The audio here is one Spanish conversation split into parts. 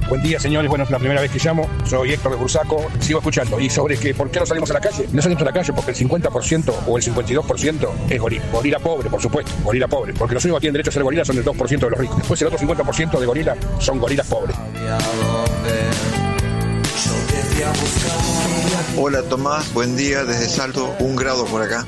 Buen día, señores. Bueno, es la primera vez que llamo. Soy Héctor de Bursaco. Sigo escuchando. Y sobre que por qué no salimos a la calle. No salimos a la calle porque el 50% o el 52% es gorila. Gorila pobre, por supuesto. Gorila pobre. Porque los únicos que tienen derecho a ser gorila son el 2% de los ricos. Después el otro 50% de gorila son gorilas pobres. Hola Tomás, buen día desde Salto, 1 grado por acá.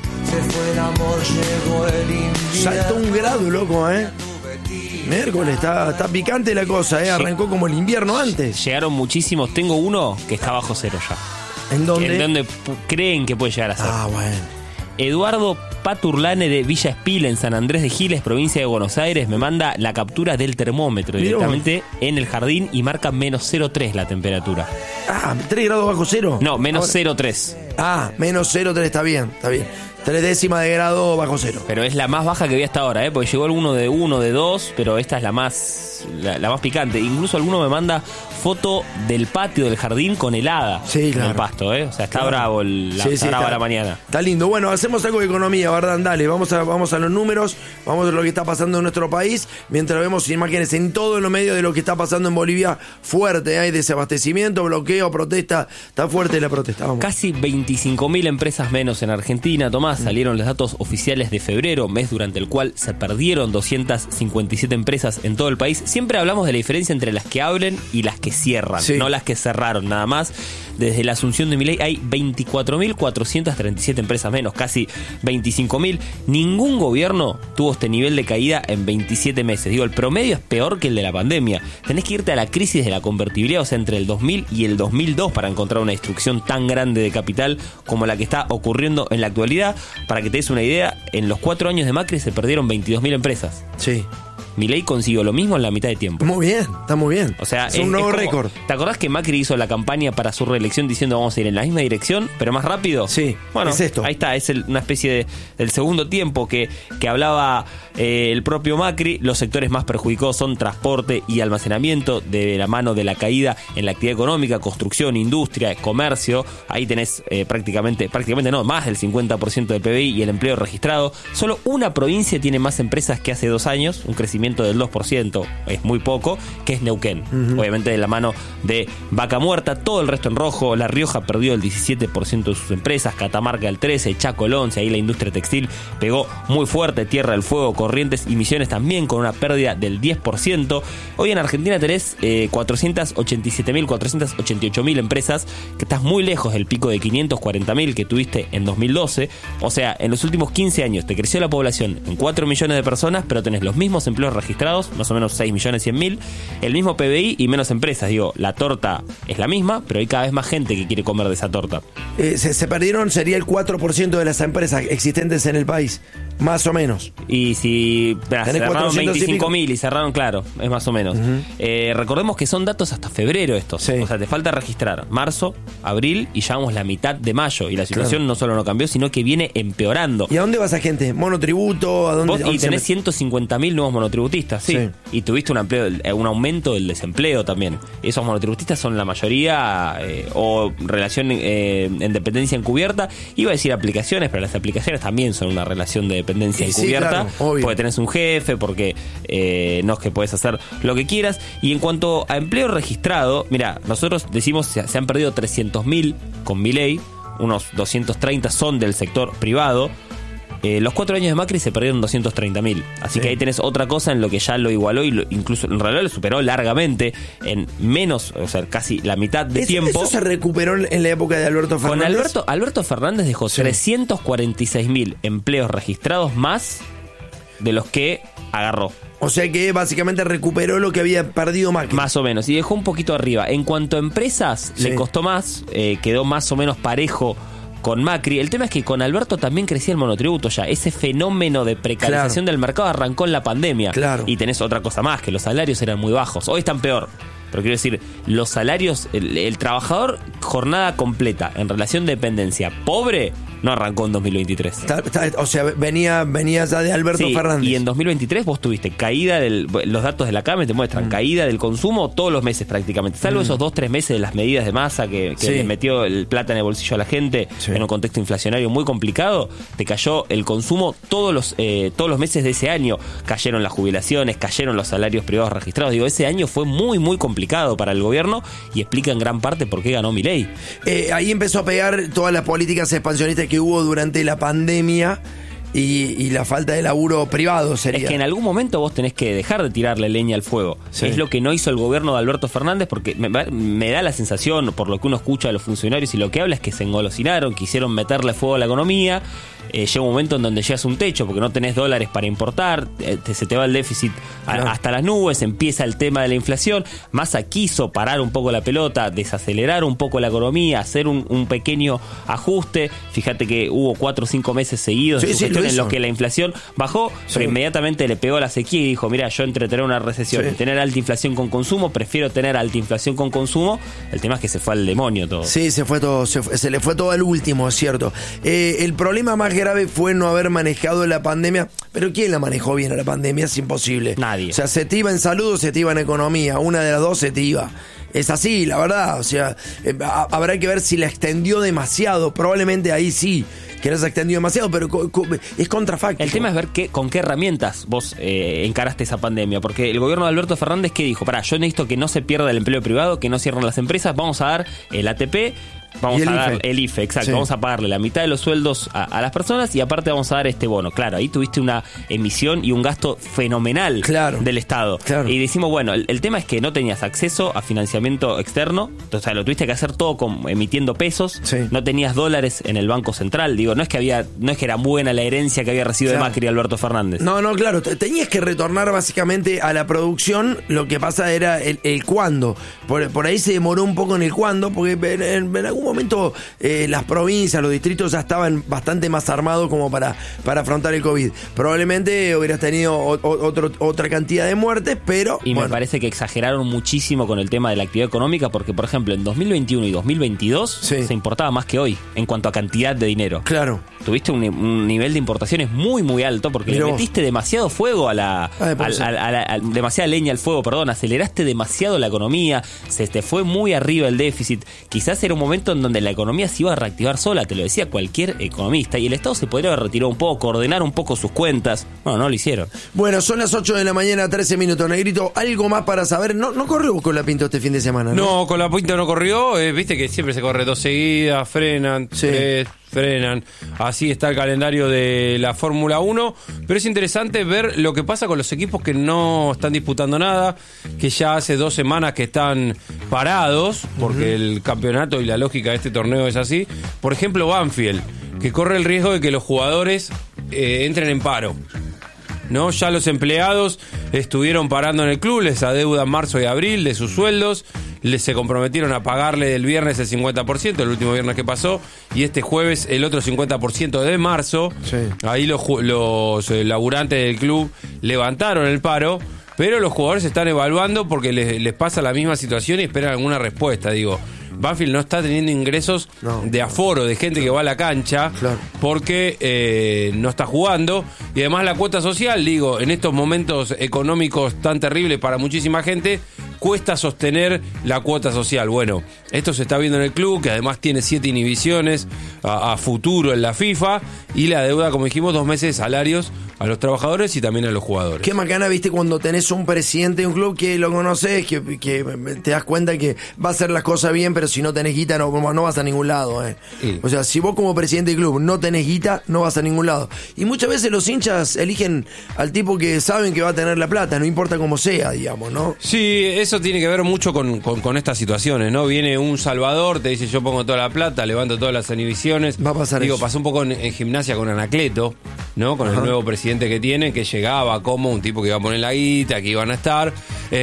Salto 1 grado, loco, Miércoles, está picante la cosa, arrancó como el invierno antes. Llegaron muchísimos, tengo uno que está bajo cero ya. ¿En dónde? En donde creen que puede llegar a ser. Ah, bueno. Eduardo Paturlane de Villa Espila, en San Andrés de Giles, provincia de Buenos Aires, me manda la captura del termómetro directamente en el jardín y marca menos 0,3 la temperatura. Ah, 3 grados bajo cero. No, menos 0,3. Ah, menos 0,3, está bien. 3 décimas de grado bajo cero. Pero es la más baja que vi hasta ahora, porque llegó alguno de 1, de 2, pero esta es la más picante. Incluso alguno me manda foto del patio del jardín con helada en el pasto, O sea, está bravo la mañana. Está lindo. Bueno, hacemos algo de economía, ¿verdad? Dale, vamos a los números, vamos a lo que está pasando en nuestro país, mientras vemos imágenes en todo en lo medio de lo que está pasando en Bolivia. Fuerte, hay desabastecimiento, bloqueo, protesta. Está fuerte la protesta, vamos. Casi 25.000 empresas menos en Argentina, Tomás. Salieron los datos oficiales de febrero, mes durante el cual se perdieron 257 empresas en todo el país. Siempre hablamos de la diferencia entre las que abren y las que cierran, no las que cerraron, nada más. Desde la asunción de Milei hay 24.437 empresas menos, casi 25.000. Ningún gobierno tuvo este nivel de caída en 27 meses. Digo, el promedio es peor que el de la pandemia. Tenés que irte a la crisis de la convertibilidad, o sea, entre el 2000 y el 2002 para encontrar una destrucción tan grande de capital como la que está ocurriendo en la actualidad. Para que te des una idea, en los 4 años de Macri se perdieron 22.000 empresas. Sí. Milei consiguió lo mismo en la mitad de tiempo. Muy bien, está muy bien. O sea, es un nuevo récord. ¿Te acordás que Macri hizo la campaña para su reelección diciendo vamos a ir en la misma dirección, pero más rápido? Sí, bueno, es esto. Ahí está, es una especie del segundo tiempo que hablaba el propio Macri. Los sectores más perjudicados son transporte y almacenamiento, de la mano de la caída en la actividad económica, construcción, industria, comercio. Ahí tenés prácticamente no, más del 50% del PBI y el empleo registrado. Solo una provincia tiene más empresas que hace 2 años, un crecimiento del 2%, es muy poco, que es Neuquén. Obviamente de la mano de Vaca Muerta, todo el resto en rojo. La Rioja perdió el 17% de sus empresas, Catamarca el 13%, Chaco el 11%, ahí la industria textil pegó muy fuerte, Tierra del Fuego, Corrientes y Misiones también con una pérdida del 10%. Hoy en Argentina tenés 487.000, 488.000 empresas, que estás muy lejos del pico de 540.000 que tuviste en 2012. O sea, en los últimos 15 años te creció la población en 4 millones de personas, pero tenés los mismos empleos registrados, más o menos 6.100.000, el mismo PBI y menos empresas. Digo, la torta es la misma, pero hay cada vez más gente que quiere comer de esa torta. Se perdieron, sería el 4% de las empresas existentes en el país, más o menos. Y si cerraron 25.000 y cerraron, claro, es más o menos. Recordemos que son datos hasta febrero estos. O sea, te falta registrar marzo, abril y ya vamos la mitad de mayo. Y la situación no solo no cambió, sino que viene empeorando. ¿Y a dónde va esa gente? ¿Monotributo? ¿A dónde? Y tenés 150.000 nuevos monotributistas, sí. Y tuviste un aumento del desempleo también. Esos monotributistas son la mayoría o relación en dependencia encubierta. Iba a decir aplicaciones, pero las aplicaciones también son una relación de dependencia encubierta. Sí, claro, porque tenés un jefe, porque no es que podés hacer lo que quieras. Y en cuanto a empleo registrado, mira, nosotros decimos se han perdido 300.000 con Milei, unos 230 son del sector privado. Los 4 años de Macri se perdieron 230.000. Así que ahí tenés otra cosa en lo que ya lo igualó y incluso en realidad lo superó largamente en menos, o sea, casi la mitad de tiempo. ¿Eso se recuperó en la época de Alberto Fernández? Con Alberto Fernández dejó 346.000 empleos registrados más de los que agarró. O sea que básicamente recuperó lo que había perdido Macri. Más o menos, y dejó un poquito arriba. En cuanto a empresas, le costó más, quedó más o menos parejo con Macri. El tema es que con Alberto también crecía el monotributo ya. Ese fenómeno de precarización del mercado arrancó en la pandemia. Y tenés otra cosa más, que los salarios eran muy bajos. Hoy están peor. Pero quiero decir, los salarios, el trabajador jornada completa en relación de dependencia pobre no arrancó en 2023. O sea, venía ya de Alberto Fernández. Y en 2023 vos tuviste caída los datos de la CAME te muestran caída del consumo todos los meses prácticamente, salvo esos 2-3 meses de las medidas de masa que le metió el plata en el bolsillo a la gente en un contexto inflacionario muy complicado. Te cayó el consumo todos los meses de ese año. Cayeron las jubilaciones, cayeron los salarios privados registrados. Digo, ese año fue muy, muy complicado para el gobierno y explica en gran parte por qué ganó Milei. Ahí empezó a pegar todas las políticas expansionistas que hubo durante la pandemia y la falta de laburo privado sería. Es que en algún momento vos tenés que dejar de tirarle leña al fuego. Es lo que no hizo el gobierno de Alberto Fernández, porque me da la sensación, por lo que uno escucha de los funcionarios y lo que habla, es que se engolosinaron, quisieron meterle fuego a la economía. Llega un momento en donde llegas a un techo porque no tenés dólares para importar, se te va el déficit hasta las nubes, empieza el tema de la inflación. Massa quiso parar un poco la pelota, desacelerar un poco la economía, hacer un pequeño ajuste. Fíjate que hubo 4 o 5 meses seguidos en los que la inflación bajó, pero inmediatamente le pegó la sequía y dijo, mira, yo entre tener una recesión y tener alta inflación con consumo, prefiero tener alta inflación con consumo. El tema es que se fue al demonio todo. Sí, se fue todo, se le fue todo al último, es cierto. El problema más grave fue no haber manejado la pandemia. Pero ¿quién la manejó bien a la pandemia? Es imposible. Nadie. O sea, se te iba en salud o se te iba en economía. Una de las dos se te iba. Es así, la verdad. O sea, habrá que ver si la extendió demasiado. Probablemente ahí sí, que no se extendió demasiado, pero es contrafáctico. El tema es ver con qué herramientas vos encaraste esa pandemia. Porque el gobierno de Alberto Fernández, ¿qué dijo? Yo necesito que no se pierda el empleo privado, que no cierren las empresas. Vamos a dar el ATP. Vamos a dar el IFE, exacto. Sí. Vamos a pagarle la mitad de los sueldos a las personas y aparte vamos a dar este bono. Claro, ahí tuviste una emisión y un gasto fenomenal del Estado. Claro. Y decimos, bueno, el tema es que no tenías acceso a financiamiento externo, o sea, lo tuviste que hacer todo emitiendo pesos. Sí. No tenías dólares en el Banco Central. Digo, no es que era buena la herencia que había recibido de Macri y Alberto Fernández. No, claro. Tenías que retornar básicamente a la producción. Lo que pasa era el cuándo. Por ahí se demoró un poco en el cuándo, porque en algún momento las provincias, los distritos ya estaban bastante más armados como para afrontar el COVID. Probablemente hubieras tenido otra cantidad de muertes, pero... Y me parece que exageraron muchísimo con el tema de la actividad económica, porque, por ejemplo, en 2021 y 2022 se importaba más que hoy en cuanto a cantidad de dinero. Claro. Tuviste un nivel de importaciones muy, muy alto, porque le metiste demasiado fuego demasiada leña al fuego, aceleraste demasiado la economía, se te fue muy arriba el déficit. Quizás era un momento en donde la economía se iba a reactivar sola, te lo decía cualquier economista, y el Estado se podría haber retirado un poco, ordenar un poco sus cuentas. No lo hicieron. Bueno, son las 8 de la mañana, 13 minutos, Negrito. ¿Algo más para saber? No corrió con la Pinto este fin de semana, ¿no? No, con la Pinto no corrió. Viste que siempre se corre 2 seguidas, frenan, 3... frenan, así está el calendario de la Fórmula 1, pero es interesante ver lo que pasa con los equipos que no están disputando nada, que ya hace 2 semanas que están parados, porque el campeonato y la lógica de este torneo es así. Por ejemplo, Banfield, que corre el riesgo de que los jugadores entren en paro. ¿No? Ya los empleados estuvieron parando en el club, les adeudan marzo y abril de sus sueldos, se comprometieron a pagarle del viernes el 50%, el último viernes que pasó, y este jueves el otro 50% de marzo. Sí. Ahí los laburantes del club levantaron el paro, pero los jugadores están evaluando porque les pasa la misma situación y esperan alguna respuesta. Digo, Banfield no está teniendo ingresos de aforo, de gente que va a la cancha, porque no está jugando. Y además la cuota social, en estos momentos económicos tan terribles para muchísima gente, cuesta sostener la cuota social. Bueno, esto se está viendo en el club, que además tiene 7 inhibiciones a futuro en la FIFA, y la deuda, como dijimos, 2 meses de salarios a los trabajadores y también a los jugadores. Qué macana, viste, cuando tenés un presidente de un club que lo conoces, que te das cuenta que va a hacer las cosas bien, pero si no tenés guita no vas a ningún lado. Sí. O sea, si vos como presidente del club no tenés guita, no vas a ningún lado. Y muchas veces los hinchas eligen al tipo que saben que va a tener la plata, no importa cómo sea, digamos, ¿no? Sí, eso tiene que ver mucho con estas situaciones, ¿no? Viene un Salvador, te dice yo pongo toda la plata, levanto todas las inhibiciones. Va a pasar eso. Pasó un poco en Gimnasia con Anacleto, ¿no? Con el nuevo presidente que tiene, que llegaba como un tipo que iba a poner la guita, que iban a estar.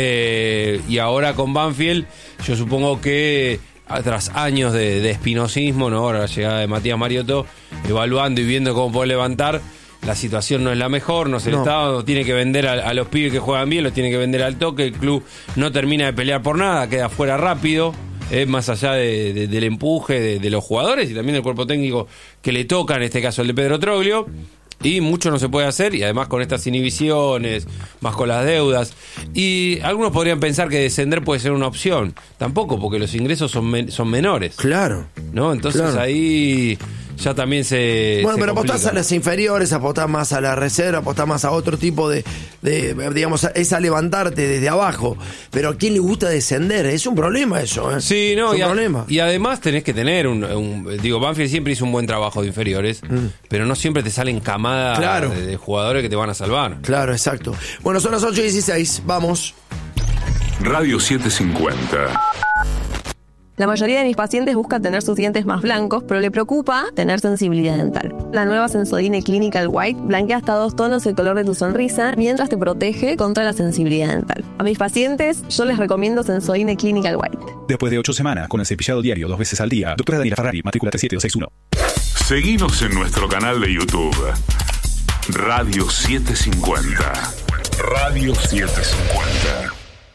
Y ahora con Banfield, yo supongo que tras años de espinosismo, ¿no? Ahora la llegada de Matías Mariotto, evaluando y viendo cómo poder levantar, la situación no es la mejor, el Estado tiene que vender a los pibes que juegan bien, los tiene que vender al toque, el club no termina de pelear por nada, queda fuera rápido. es más allá del empuje de los jugadores y también del cuerpo técnico que le toca, en este caso el de Pedro Troglio. Y mucho no se puede hacer, y además con estas inhibiciones, más con las deudas. Y algunos podrían pensar que descender puede ser una opción. Tampoco, porque los ingresos son menores. Claro. ¿No? Entonces claro. Ahí ya también se... Bueno, se pero complica. apostás a las inferiores, apostás más a la reserva, apostás más a otro tipo de digamos, es a levantarte desde abajo. Pero ¿a quién le gusta descender? Es un problema eso, ¿eh? Sí, no, es un problema. Y además tenés que tener digo, Banfield siempre hizo un buen trabajo de inferiores, pero no siempre te salen camadas Claro. de jugadores que te van a salvar. Claro, exacto. Bueno, son las 8:16, vamos. Radio 750. La mayoría de mis pacientes buscan tener sus dientes más blancos, pero le preocupa tener sensibilidad dental. La nueva Sensodyne Clinical White blanquea hasta 2 tonos el color de tu sonrisa mientras te protege contra la sensibilidad dental. A mis pacientes yo les recomiendo Sensodyne Clinical White. Después de 8 semanas con el cepillado diario 2 veces al día. Doctora Daniela Ferrari, matrícula 37261. Seguinos en nuestro canal de YouTube. Radio 750. Radio 750.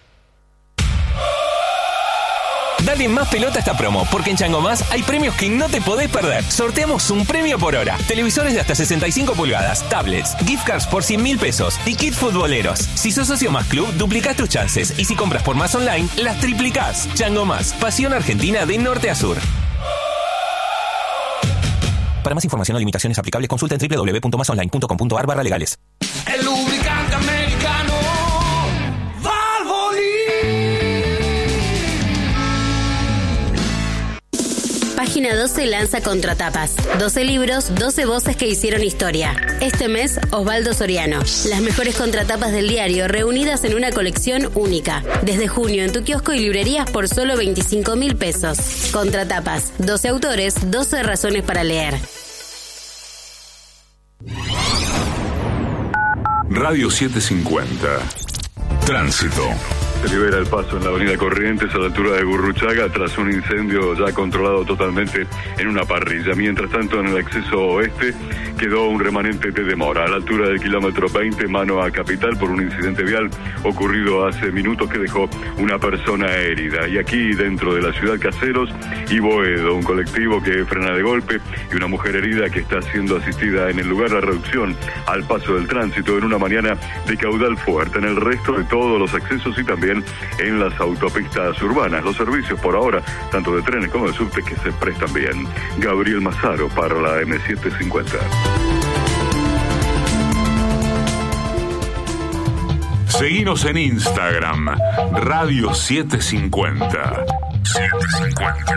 Dale más pelota a esta promo, porque en Chango Más hay premios que no te podés perder. Sorteamos un premio por hora. Televisores de hasta 65 pulgadas, tablets, gift cards por 100.000 pesos y kit futboleros. Si sos socio Más Club, duplicás tus chances. Y si compras por Más Online, las triplicás. Chango Más, pasión argentina de norte a sur. Para más información o limitaciones aplicables, consulta en www.masonline.com.ar/legales. El lubricante americano Página 12 lanza Contratapas. 12 libros, 12 voces que hicieron historia. Este mes, Osvaldo Soriano. Las mejores contratapas del diario reunidas en una colección única. Desde junio en tu kiosco y librerías por solo 25.000 pesos. Contratapas. 12 autores, 12 razones para leer. Radio 750. Tránsito. Se libera el paso en la avenida Corrientes a la altura de Gurruchaga tras un incendio ya controlado totalmente en una parrilla. Mientras tanto, en el acceso oeste quedó un remanente de demora a la altura del kilómetro 20 mano a Capital por un incidente vial ocurrido hace minutos que dejó una persona herida. Y aquí dentro de la ciudad, Caseros y Boedo, un colectivo que frena de golpe y una mujer herida que está siendo asistida en el lugar. La reducción al paso del tránsito en una mañana de caudal fuerte en el resto de todos los accesos y también en las autopistas urbanas. Los servicios por ahora, tanto de trenes como de subte, que se prestan bien. Gabriel Mazaro para la M750. Seguinos en Instagram. Radio 750. 750.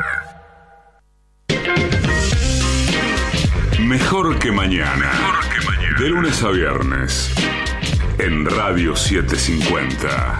Mejor que mañana. De lunes a viernes. En Radio 750.